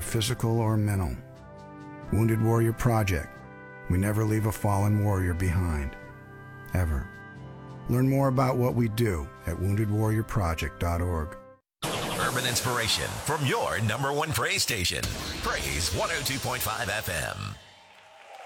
physical or mental. Wounded Warrior Project. We never leave a fallen warrior behind. Ever. Learn more about what we do at woundedwarriorproject.org. Urban inspiration from your number one praise station. Praise 102.5 FM.